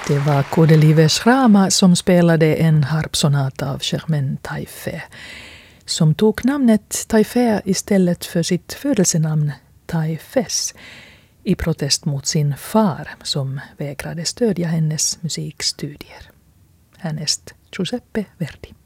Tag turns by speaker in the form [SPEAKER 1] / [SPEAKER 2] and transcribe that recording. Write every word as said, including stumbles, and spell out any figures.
[SPEAKER 1] Det var Caudelie Schrama som spelade en harpsonata av Germaine Taillefer, som tog namnet Taillefer istället för sitt födelsenamn Taillefesse i protest mot sin far som vägrade stödja hennes musikstudier. Härnäst Giuseppe Verdi.